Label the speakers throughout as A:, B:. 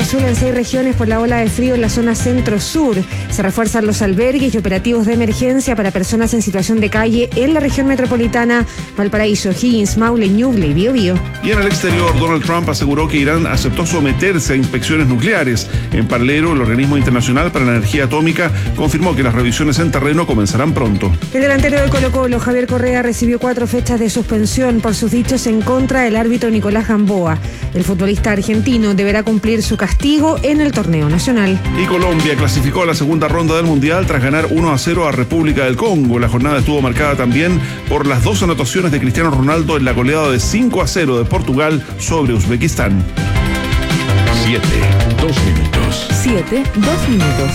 A: azul en 6 regiones por la ola de frío en la zona centro-sur. Se refuerzan los albergues y operativos de emergencia para personas en situación de calle en la región metropolitana, Valparaíso, Higgins, Maule, Ñuble y Biobío.
B: Y en el exterior, Donald Trump aseguró que Irán aceptó someterse a inspecciones nucleares. En paralelo, el Organismo Internacional para la Energía Atómica confirmó que las revisiones en terreno comenzarán pronto.
A: El delantero de Colo-Colo, Javier Correa, recibió 4 fechas de suspensión por sus dichos en contra del árbitro Nicolás Gamboa. El futbolista argentino deberá cumplir su castigo en el torneo nacional.
B: Y Colombia clasificó a la segunda ronda del Mundial tras ganar 1-0 a República del Congo. La jornada estuvo marcada también por las 2 anotaciones de Cristiano Ronaldo en la goleada de 5-0 de Portugal sobre Uzbekistán.
C: 7, 2 minutos.
A: 7, 2 minutos.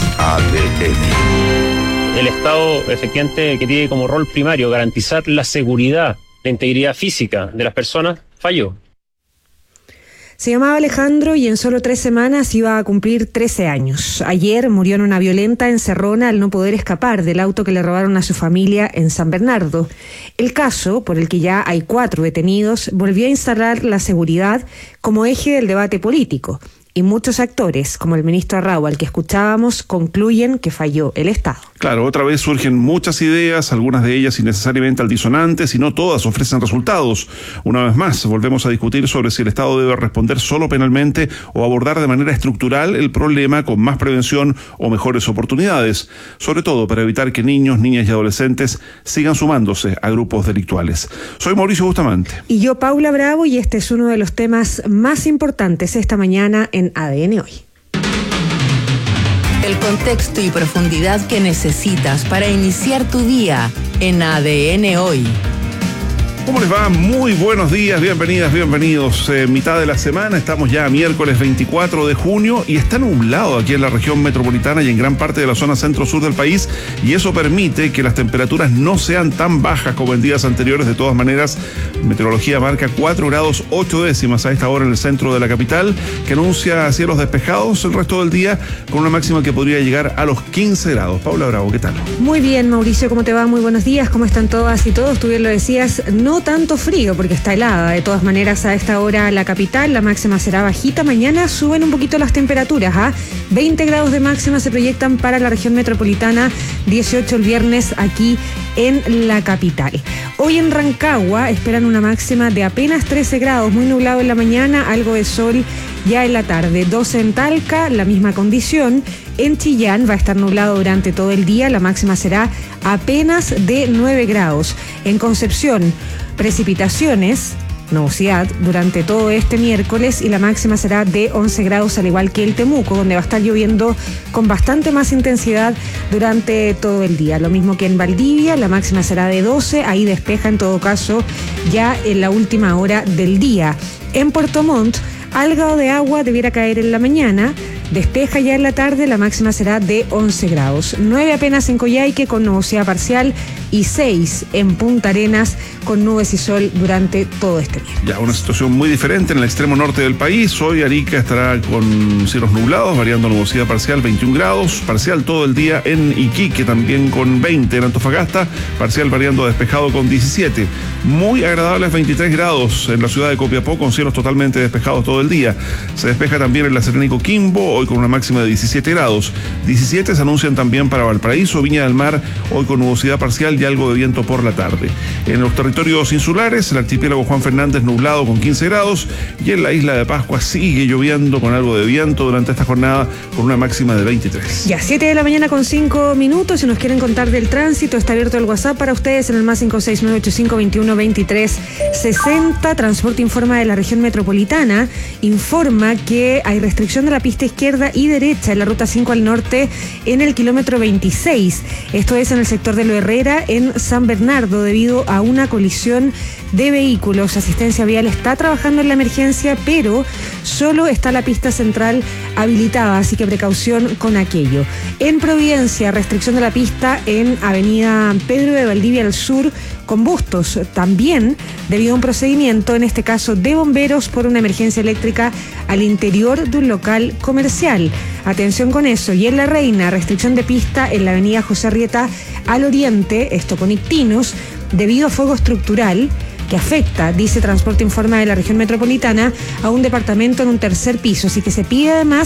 C: ADN.
D: El Estado, efectivamente, que tiene como rol primario garantizar la seguridad, la integridad física de las personas, falló.
A: Se llamaba Alejandro y en solo 3 semanas iba a cumplir 13 años. Ayer murió en una violenta encerrona al no poder escapar del auto que le robaron a su familia en San Bernardo. El caso, por el que ya hay 4 detenidos, volvió a instalar la seguridad como eje del debate político. Y muchos actores, como el ministro Arrau, al que escuchábamos, concluyen que falló el Estado.
B: Claro, otra vez surgen muchas ideas, algunas de ellas innecesariamente altisonantes y no todas ofrecen resultados. Una vez más, volvemos a discutir sobre si el Estado debe responder solo penalmente o abordar de manera estructural el problema con más prevención o mejores oportunidades, sobre todo para evitar que niños, niñas y adolescentes sigan sumándose a grupos delictuales. Soy Mauricio Bustamante.
A: Y yo, Paula Bravo, y este es uno de los temas más importantes esta mañana en ADN Hoy.
E: El contexto y profundidad que necesitas para iniciar tu día en ADN Hoy.
B: ¿Cómo les va? Muy buenos días, bienvenidas, bienvenidos. Mitad de la semana, estamos ya miércoles 24 de junio y está nublado aquí en la región metropolitana y en gran parte de la zona centro-sur del país, y eso permite que las temperaturas no sean tan bajas como en días anteriores. De todas maneras, meteorología marca 4 grados 8 décimas a esta hora en el centro de la capital, que anuncia cielos despejados el resto del día con una máxima que podría llegar a los 15 grados. Paula Bravo, ¿qué tal?
A: Muy bien, Mauricio, ¿cómo te va? Muy buenos días, ¿cómo están todas y todos? Tú bien lo decías, no tanto frío porque está helada. De todas maneras, a esta hora la capital, la máxima será bajita. Mañana suben un poquito las temperaturas, 20 grados de máxima se proyectan para la región metropolitana, 18 el viernes aquí en la capital. Hoy en Rancagua esperan una máxima de apenas 13 grados, muy nublado en la mañana, algo de sol ya en la tarde. 12 en Talca, la misma condición. En Chillán va a estar nublado durante todo el día, la máxima será apenas de 9 grados. En Concepción, precipitaciones, nubosidad durante todo este miércoles y la máxima será de 11 grados, al igual que el Temuco, donde va a estar lloviendo con bastante más intensidad durante todo el día. Lo mismo que en Valdivia, la máxima será de 12, ahí despeja en todo caso ya en la última hora del día. En Puerto Montt, algo de agua debiera caer en la mañana, despeja ya en la tarde, la máxima será de 11 grados. 9 apenas en Coyhaique con nubosidad parcial y 6 en Punta Arenas con nubes y sol durante todo este día.
B: Ya, una situación muy diferente en el extremo norte del país. Hoy Arica estará con cielos nublados, variando nubosidad parcial 21 grados, parcial todo el día en Iquique, también con 20 en Antofagasta, parcial variando despejado con 17. Muy agradables 23 grados en la ciudad de Copiapó, con cielos totalmente despejados todo el día. Se despeja también en la Serena y Coquimbo, hoy con una máxima de 17 grados. 17 se anuncian también para Valparaíso, Viña del Mar, hoy con nubosidad parcial y algo de viento por la tarde. En los territorios insulares, el archipiélago Juan Fernández nublado con 15 grados, y en la isla de Pascua sigue lloviendo con algo de viento durante esta jornada con una máxima de 23.
A: Ya, 7 de la mañana con 5 minutos. Si nos quieren contar del tránsito, está abierto el WhatsApp para ustedes en el más 56985212360. Transporte informa de la región metropolitana, informa que hay restricción de la pista izquierda y derecha en la ruta 5 al norte en el kilómetro 26. Esto es en el sector de Lo Herrera en San Bernardo, debido a una colisión de vehículos. Asistencia Vial está trabajando en la emergencia, pero solo está la pista central habilitada, así que precaución con aquello. En Providencia, restricción de la pista en avenida Pedro de Valdivia al sur con Bustos, también debido a un procedimiento, en este caso de bomberos, por una emergencia eléctrica al interior de un local comercial. Atención con eso. Y en La Reina, restricción de pista en la avenida José Arrieta al oriente, esto con Ictinos, debido a fuego estructural que afecta, dice Transporte Informa de la región metropolitana, a un departamento en un tercer piso. Así que se pide además